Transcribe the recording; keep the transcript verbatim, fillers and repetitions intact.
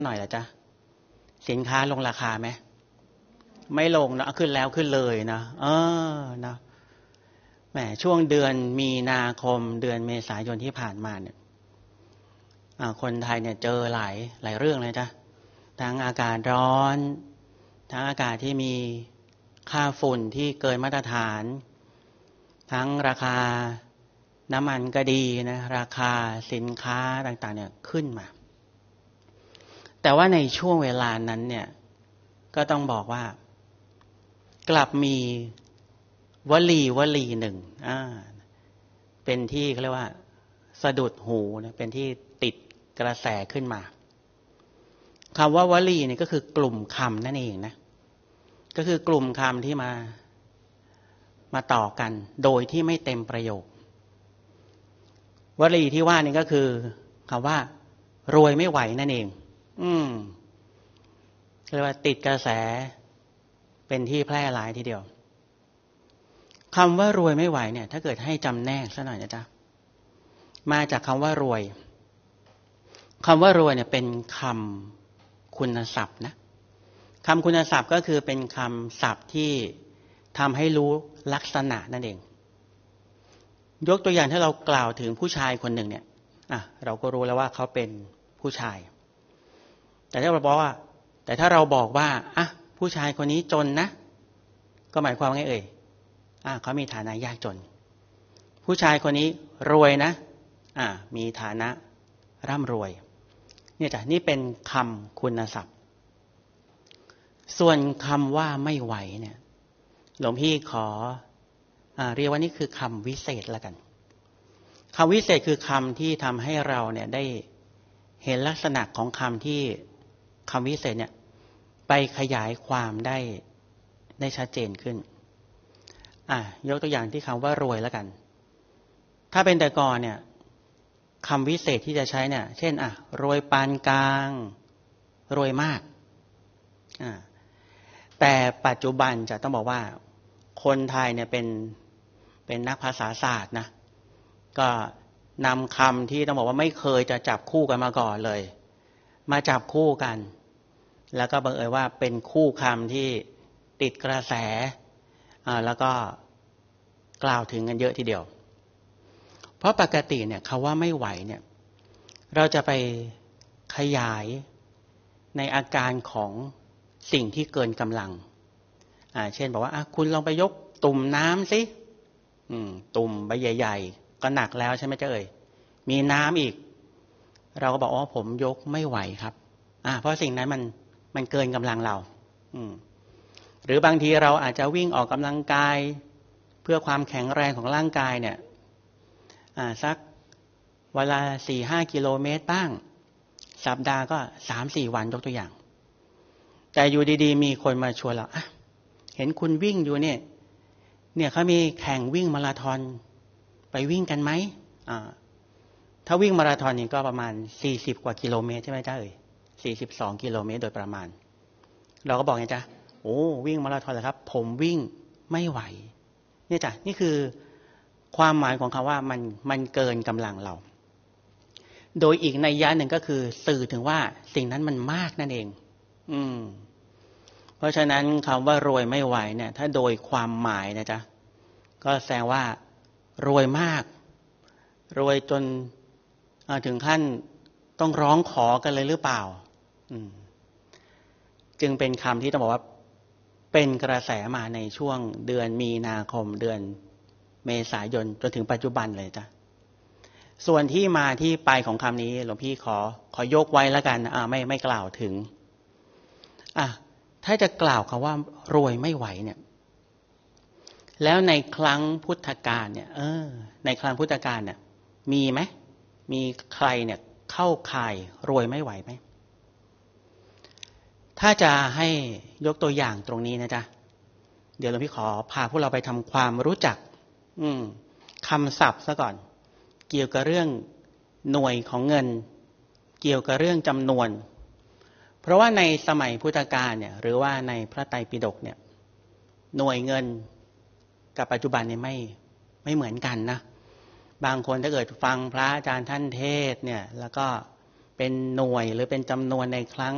หน่อยละจ๊ะสินค้าลงราคาไหมไม่ลงนะขึ้นแล้วขึ้นเลยนะเออนะแหมช่วงเดือนมีนาคมเดือนเมษายนที่ผ่านมาเนี่ยคนไทยเนี่ยเจอหลายหลายเรื่องเลยจ้ะทั้งอากาศร้อนทั้งอากาศที่มีค่าฝุ่นที่เกินมาตรฐานทั้งราคาน้ำมันก็ดีนะราคาสินค้าต่างๆเนี่ยขึ้นมาแต่ว่าในช่วงเวลานั้นเนี่ยก็ต้องบอกว่ากลับมีวลีวลีหนึ่งอ่าเป็นที่เขาเรียกว่าสะดุดหูนะเป็นที่ติดกระแสขึ้นมาคำว่าวลีนี่ก็คือกลุ่มคำนั่นเองนะก็คือกลุ่มคำที่มามาต่อกันโดยที่ไม่เต็มประโยควลีที่ว่านี่ก็คือคำว่ารวยไม่ไหวนั่นเองอืมเรียกว่าติดกระแสเป็นที่แพร่หลายทีเดียวคำว่ารวยไม่ไหวเนี่ยถ้าเกิดให้จำแนกซะหน่อยนะจ๊ะมาจากคำว่ารวยคำว่ารวยเนี่ยเป็นคำคุณศัพท์นะคำคุณศัพท์ก็คือเป็นคำศัพท์ที่ทำให้รู้ลักษณะนั่นเองยกตัวอย่างถ้าเรากล่าวถึงผู้ชายคนหนึ่งเนี่ยอ่ะเราก็รู้แล้วว่าเขาเป็นผู้ชายแต่ถ้าเราบอกว่าแต่ถ้าเราบอกว่าอ่ะผู้ชายคนนี้จนนะก็หมายความว่าไงเอ่ยอ่ะเขามีฐานะยากจนผู้ชายคนนี้รวยนะอ่ะมีฐานะร่ำรวยเนี่ยจ้ะนี่เป็นคำคุณศัพท์ส่วนคำว่าไม่ไหวเนี่ยหลวงพี่ขออ่าเรียกว่านี่คือคำวิเศษละกันคำวิเศษคือคำที่ทำให้เราเนี่ยได้เห็นลักษณะของคำที่คำวิเศษเนี่ยไปขยายความได้ได้ชัดเจนขึ้นอ่ะยกตัวอย่างที่คำว่ารวยละกันถ้าเป็นแต่ก่อนเนี่ยคำวิเศษที่จะใช้เนี่ยเช่นอ่ะรวยปานกลางรวยมากอ่าแต่ปัจจุบันจะต้องบอกว่าคนไทยเนี่ยเป็นเป็นนักภาษาศาสตร์นะก็นำคำที่ต้องบอกว่าไม่เคยจะจับคู่กันมาก่อนเลยมาจับคู่กันแล้วก็บังเอิญว่าเป็นคู่คำที่ติดกระแสอ่าแล้วก็กล่าวถึงกันเยอะทีเดียวเพราะปกติเนี่ยคำว่าไม่ไหวเนี่ยเราจะไปขยายในอาการของสิ่งที่เกินกำลังอ่าเช่นบอกว่าคุณลองไปยกตุ่มน้ำสิอืมตุ่มใบใหญ่ๆก็หนักแล้วใช่ไหมเจ้าเอ่ยมีน้ำอีกเราก็บอกอ๋อผมยกไม่ไหวครับอ่าเพราะสิ่งนั้นมันมันเกินกำลังเราอืมหรือบางทีเราอาจจะวิ่งออกกำลังกายเพื่อความแข็งแรงของร่างกายเนี่ยอ่าสักเวลาสี่ห้ากิโลเมตรบ้างสัปดาห์ก็สามสี่วันยกตัวอย่างแต่อยู่ดีๆมีคนมาชวนเราอ่ะเห็นคุณวิ่งอยู่เนี่ยเนี่ยเขามีแข่งวิ่งมาราธอนไปวิ่งกันไหมอ่าถ้าวิ่งมาราธอนนี่ก็ประมาณสี่สิบกว่ากิโลเมตรใช่ไหมจ้าเอ่ยสี่สิบสองกิโลเมตรโดยประมาณเราก็บอกไงจ๊ะโอ้วิ่งมาราธอนเหรอครับผมวิ่งไม่ไหวเนี่ยจ้ะนี่คือความหมายของคำว่ามันมันเกินกำลังเราโดยอีกนัยยะหนึ่งก็คือสื่อถึงว่าสิ่งนั้นมันมากนั่นเองอืมเพราะฉะนั้นคำว่ารวยไม่ไหวเนี่ยถ้าโดยความหมายนะจ๊ะก็แสดงว่ารวยมากรวยจนถึงขั้นต้องร้องขอกันเลยหรือเปล่าจึงเป็นคำที่ต้องบอกว่าเป็นกระแสมาในช่วงเดือนมีนาคมเดือนเมษายนจนถึงปัจจุบันเลยจ้ะส่วนที่มาที่ไปของคำนี้หลวงพี่ขอขอยกไว้แล้วกันอ่าไม่ไม่กล่าวถึงอ่ะถ้าจะกล่าวคำว่ารวยไม่ไหวเนี่ยแล้วในครั้งพุทธกาลเนี่ยเออในครั้งพุทธกาลเนี่ยมีไหมมีใครเนี่ยเข้าข่ายรวยไม่ไหวไหมถ้าจะให้ยกตัวอย่างตรงนี้นะจ๊ะเดี๋ยวหลวงพี่ขอพาพวกเราไปทำความรู้จักอืมคำศัพท์ซะก่อนเกี่ยวกับเรื่องหน่วยของเงินเกี่ยวกับเรื่องจำนวนเพราะว่าในสมัยพุทธกาลเนี่ยหรือว่าในพระไตรปิฎกเนี่ยหน่วยเงินกับปัจจุบันเนี่ยไม่ไม่เหมือนกันนะบางคนถ้าเกิดฟังพระอาจารย์ท่านเทศเนี่ยแล้วก็เป็นหน่วยหรือเป็นจำนวนในครั้ง